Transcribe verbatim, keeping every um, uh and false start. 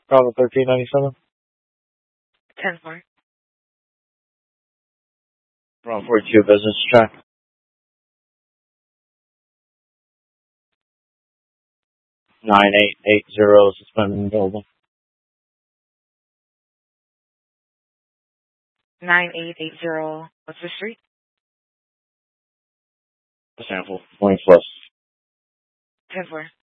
Bravo thirteen ninety-seven. ten four. Bravo forty-two, business check. nine eight eight zero, suspended building. nine eight eight zero. What's the street? Sample, point plus. ten four.